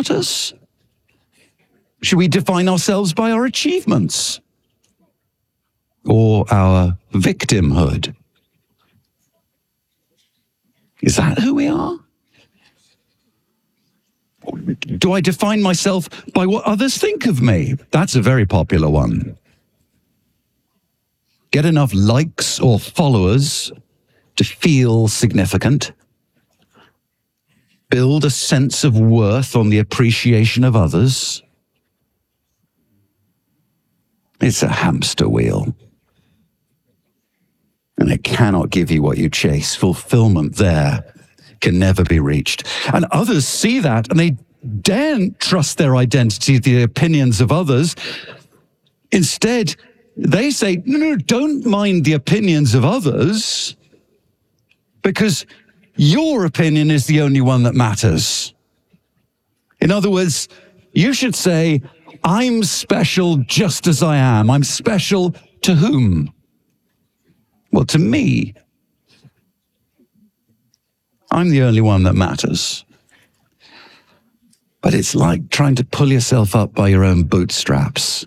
about us? Should we define ourselves by our achievements? Or our victimhood? Is that who we are? Do I define myself by what others think of me? That's a very popular one. Get enough likes or followers to feel significant. Build a sense of worth on the appreciation of others. It's a hamster wheel. And it cannot give you what you chase. Fulfillment there can never be reached. And others see that and they daren't trust their identity, the opinions of others. Instead, they say, no, don't mind the opinions of others because your opinion is the only one that matters. In other words, you should say, I'm special just as I am. I'm special to whom? Well, to me. I'm the only one that matters. But it's like trying to pull yourself up by your own bootstraps.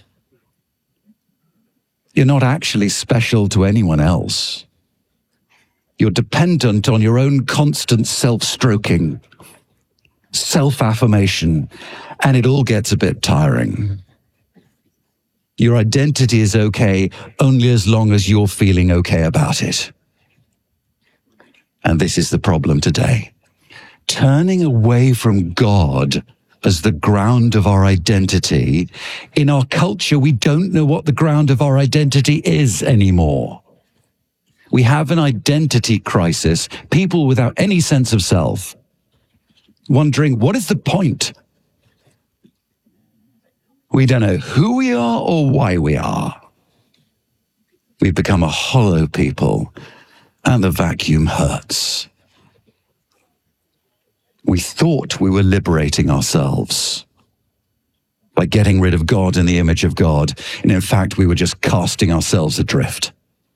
You're not actually special to anyone else. You're dependent on your own constant self-stroking, self-affirmation, and it all gets a bit tiring. Your identity is okay only as long as you're feeling okay about it. And this is the problem today. Turning away from God as the ground of our identity. In our culture, we don't know what the ground of our identity is anymore. We have an identity crisis, people without any sense of self, wondering, what is the point? We don't know who we are or why we are. We've become a hollow people, and the vacuum hurts. We thought we were liberating ourselves by getting rid of God and the image of God, and in fact, we were just casting ourselves adrift.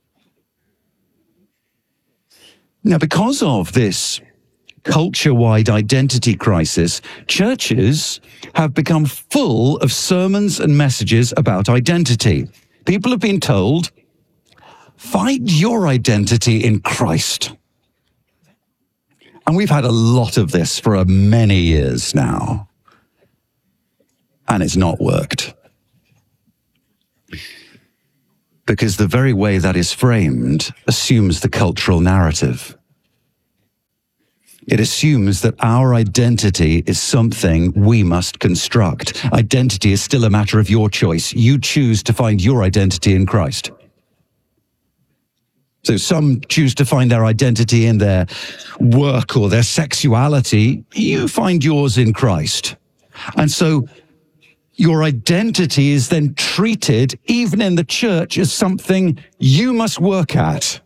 Now, because of this culture-wide identity crisis, churches have become full of sermons and messages about identity. People have been told, find your identity in Christ. And we've had a lot of this for many years now. And it's not worked. Because the very way that is framed assumes the cultural narrative. It assumes that our identity is something we must construct. Identity is still a matter of your choice. You choose to find your identity in Christ. So some choose to find their identity in their work or their sexuality. You find yours in Christ. And so your identity is then treated, even in the church, as something you must work at.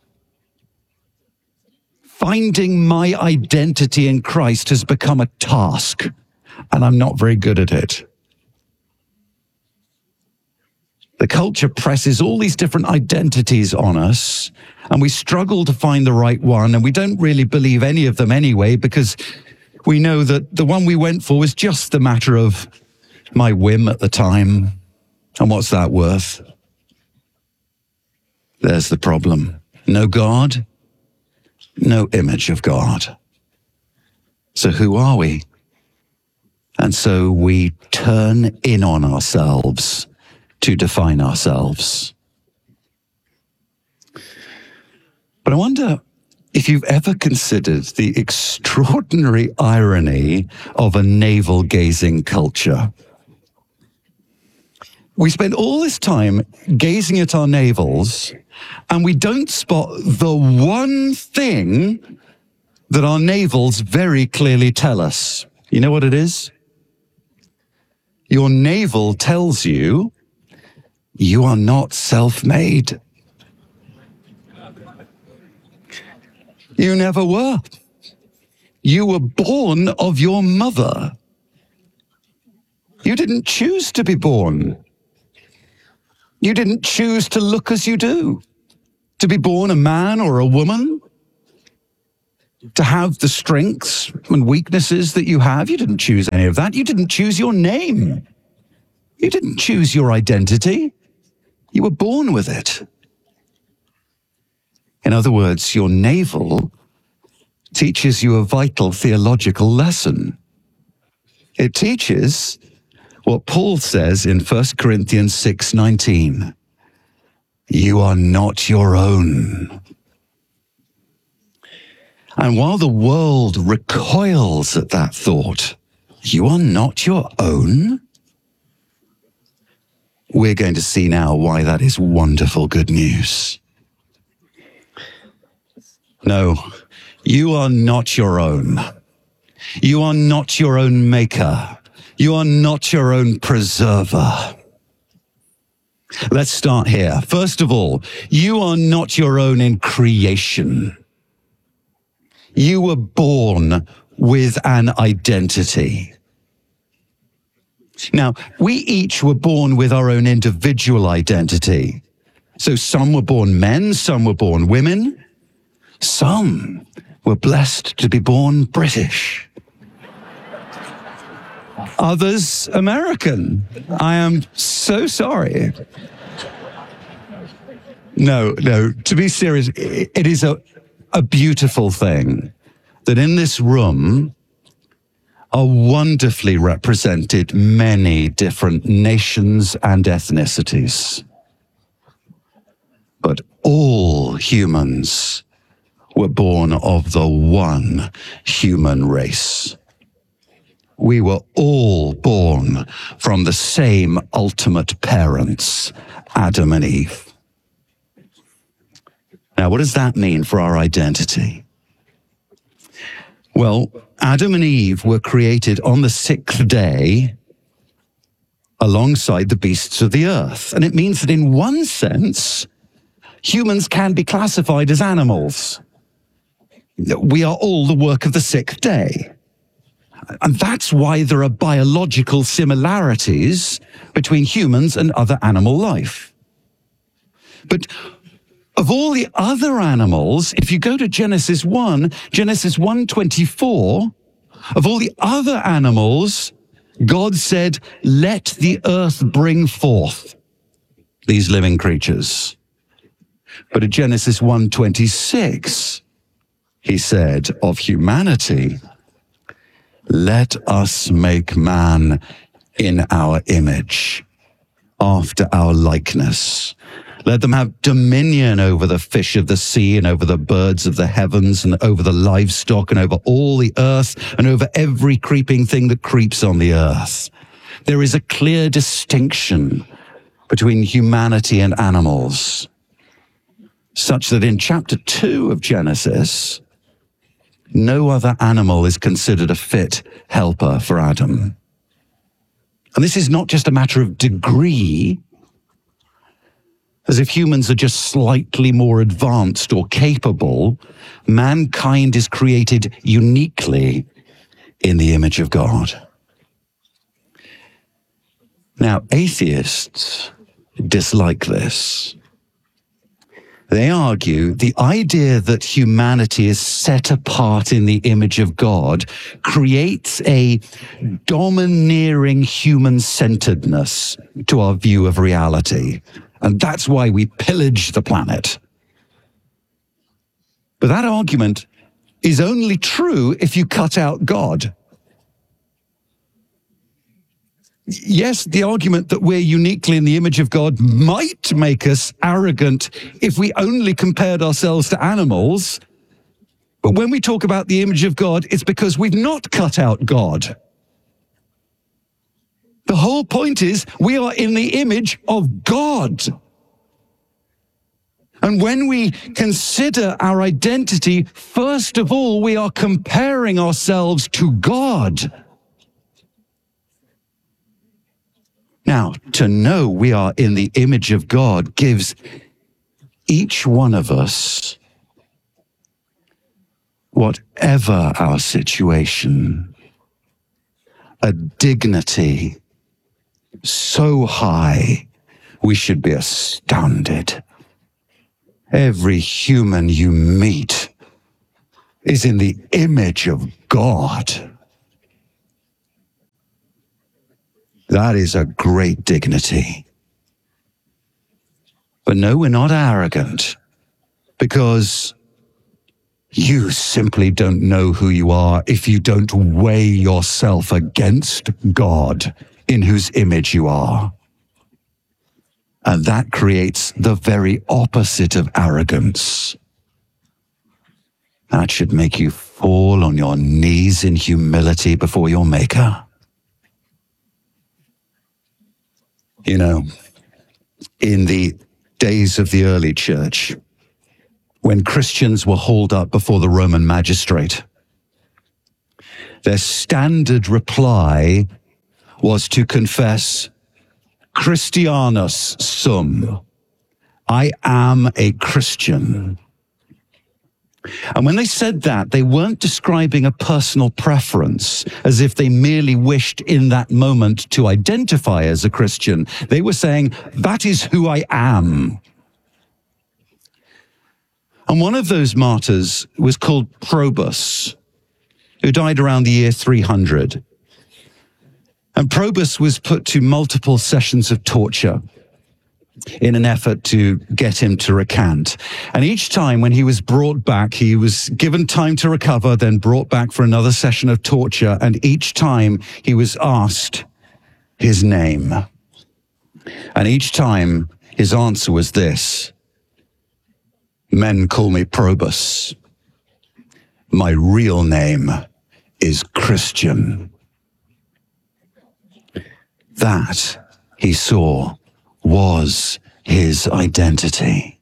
Finding my identity in Christ has become a task, and I'm not very good at it. The culture presses all these different identities on us, and we struggle to find the right one, and we don't really believe any of them anyway, because we know that the one we went for was just the matter of my whim at the time, and what's that worth? There's the problem. No God, no image of God. So who are we? And so we turn in on ourselves to define ourselves. But I wonder if you've ever considered the extraordinary irony of a navel-gazing culture. We spend all this time gazing at our navels, and we don't spot the one thing that our navels very clearly tell us. You know what it is? Your navel tells you you are not self-made. You never were. You were born of your mother. You didn't choose to be born. You didn't choose to look as you do, to be born a man or a woman. to have the strengths and weaknesses that you have. You didn't choose any of that. You didn't choose your name. You didn't choose your identity. You were born with it. In other words, your navel teaches you a vital theological lesson. It teaches what Paul says in 1 Corinthians 6:19. You are not your own. And while the world recoils at that thought, you are not your own, we're going to see now why that is wonderful good news. No, you are not your own. You are not your own maker. You are not your own preserver. Let's start here. First of all, you are not your own in creation. You were born with an identity. Now, we each were born with our own individual identity. So some were born men, some were born women, some were blessed to be born British. Others American. I am so sorry. No, to be serious, it is a beautiful thing that in this room are wonderfully represented many different nations and ethnicities. But all humans were born of the one human race. We were all born from the same ultimate parents, Adam and Eve. Now, what does that mean for our identity? Well, Adam and Eve were created on the sixth day alongside the beasts of the earth. And it means that in one sense, humans can be classified as animals. We are all the work of the sixth day. And that's why there are biological similarities between humans and other animal life. But of all the other animals, if you go to Genesis 1:24, of all the other animals, God said, let the earth bring forth these living creatures. But at Genesis 1:26, he said of humanity, let us make man in our image, after our likeness. Let them have dominion over the fish of the sea and over the birds of the heavens and over the livestock and over all the earth and over every creeping thing that creeps on the earth. There is a clear distinction between humanity and animals, such that in chapter 2 of Genesis, no other animal is considered a fit helper for Adam. And this is not just a matter of degree, as if humans are just slightly more advanced or capable. Mankind is created uniquely in the image of God. Now, atheists dislike this. They argue the idea that humanity is set apart in the image of God creates a domineering human-centeredness to our view of reality. And that's why we pillage the planet. But that argument is only true if you cut out God. Yes, the argument that we're uniquely in the image of God might make us arrogant if we only compared ourselves to animals. But when we talk about the image of God, it's because we've not cut out God. The whole point is we are in the image of God. And when we consider our identity, first of all, we are comparing ourselves to God. Now, to know we are in the image of God gives each one of us, whatever our situation, a dignity so high we should be astounded. Every human you meet is in the image of God. That is a great dignity. But no, we're not arrogant, because you simply don't know who you are if you don't weigh yourself against God, in whose image you are. And that creates the very opposite of arrogance. That should make you fall on your knees in humility before your Maker. You know, in the days of the early church, when Christians were hauled up before the Roman magistrate, their standard reply was to confess, Christianus sum, I am a Christian. And when they said that, they weren't describing a personal preference, as if they merely wished in that moment to identify as a Christian. They were saying, that is who I am. And one of those martyrs was called Probus, who died around the year 300. And Probus was put to multiple sessions of torture in an effort to get him to recant. And each time when he was brought back, he was given time to recover, then brought back for another session of torture. And each time he was asked his name. And each time his answer was this: men call me Probus. My real name is Christian. That, he saw, was his identity.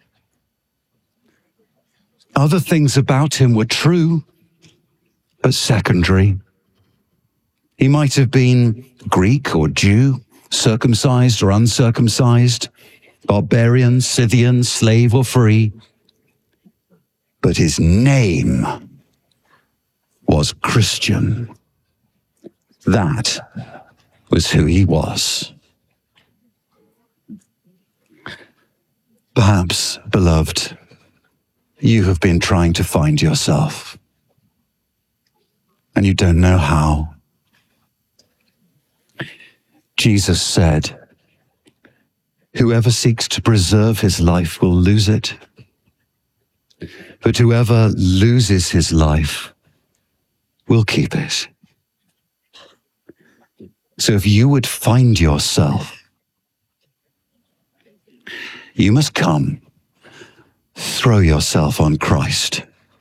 Other things about him were true, but secondary. He might have been Greek or Jew, circumcised or uncircumcised, barbarian, Scythian, slave or free. But his name was Christian. That was who he was. Perhaps, beloved, you have been trying to find yourself, and you don't know how. Jesus said, whoever seeks to preserve his life will lose it, but whoever loses his life will keep it. So if you would find yourself, you must come, throw yourself on Christ.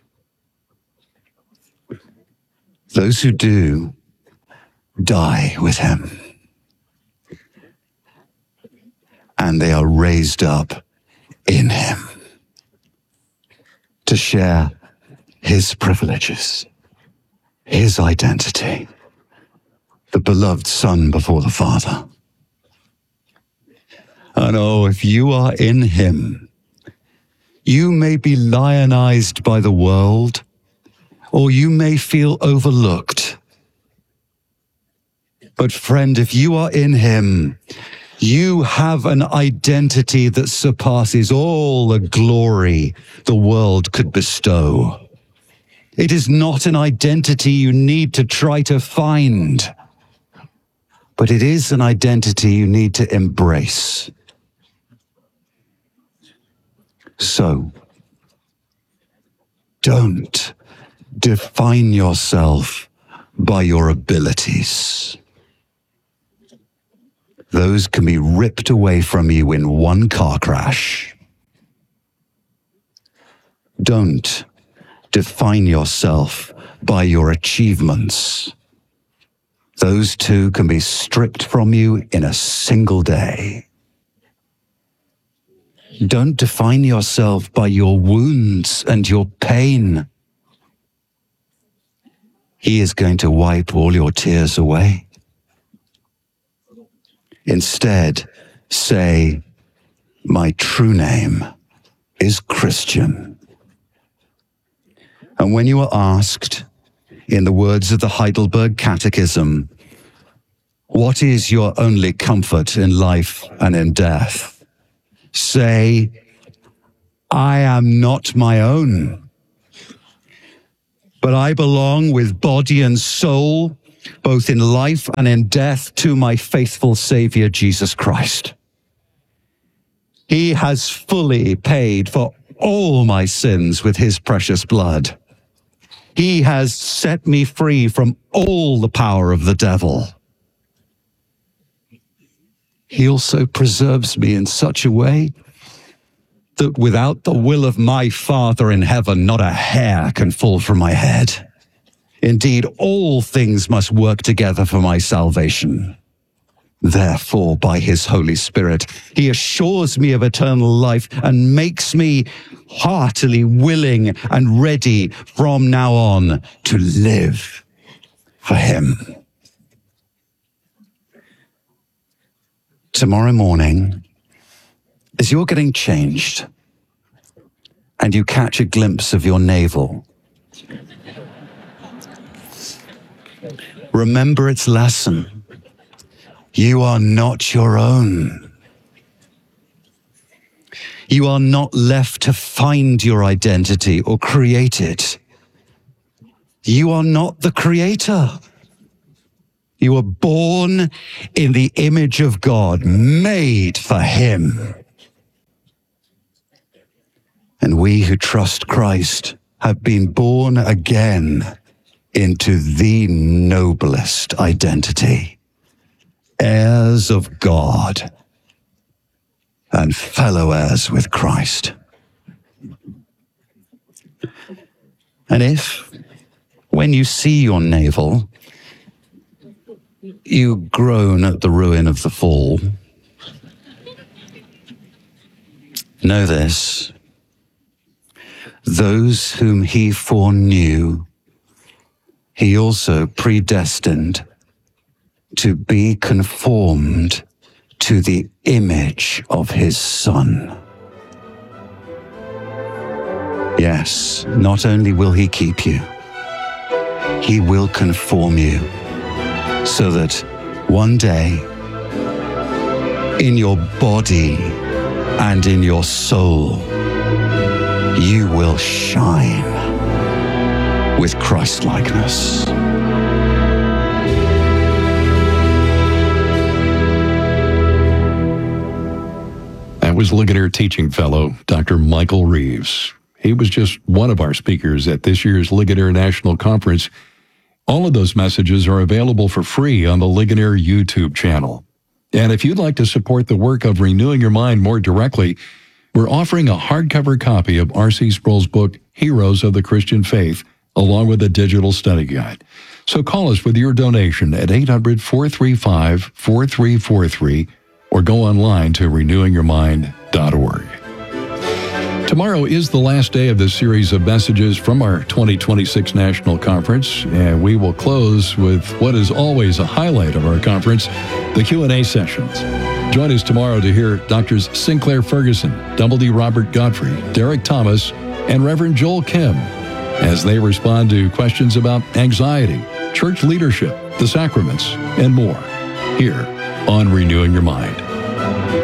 Those who do, die with him. And they are raised up in him to share his privileges, his identity, the beloved Son before the Father. And oh, if you are in him, you may be lionized by the world, or you may feel overlooked. But friend, if you are in him, you have an identity that surpasses all the glory the world could bestow. It is not an identity you need to try to find, but it is an identity you need to embrace. So, don't define yourself by your abilities. Those can be ripped away from you in one car crash. Don't define yourself by your achievements. Those too can be stripped from you in a single day. Don't define yourself by your wounds and your pain. He is going to wipe all your tears away. Instead, say, my true name is Christian. And when you are asked, in the words of the Heidelberg Catechism, what is your only comfort in life and in death? Say, I am not my own. but I belong with body and soul, both in life and in death, to my faithful Savior, Jesus Christ. He has fully paid for all my sins with his precious blood. He has set me free from all the power of the devil. He also preserves me in such a way that without the will of my Father in heaven, not a hair can fall from my head. Indeed, all things must work together for my salvation. Therefore, by his Holy Spirit, he assures me of eternal life and makes me heartily willing and ready from now on to live for him. Tomorrow morning, as you're getting changed and you catch a glimpse of your navel, remember its lesson. You are not your own. You are not left to find your identity or create it. You are not the creator. You were born in the image of God, made for him. And we who trust Christ have been born again into the noblest identity. Heirs of God and fellow heirs with Christ. And if, when you see your navel, you groan at the ruin of the fall, know this: those whom he foreknew, he also predestined to be conformed to the image of his Son. Yes, not only will he keep you, he will conform you so that one day, in your body and in your soul, you will shine with Christ-likeness. That was Ligonier teaching fellow Dr. Michael Reeves. He was just one of our speakers at this year's Ligonier National Conference. All of those messages are available for free on the Ligonier YouTube channel. And if you'd like to support the work of Renewing Your Mind more directly, we're offering a hardcover copy of R.C. Sproul's book, Heroes of the Christian Faith, along with a digital study guide. So call us with your donation at 800-435-4343 or go online to renewingyourmind.org. Tomorrow is the last day of this series of messages from our 2026 National Conference, and we will close with what is always a highlight of our conference, the Q&A sessions. Join us tomorrow to hear Drs. Sinclair Ferguson, D. Robert Godfrey, Derek Thomas, and Reverend Joel Kim as they respond to questions about anxiety, church leadership, the sacraments, and more here on Renewing Your Mind.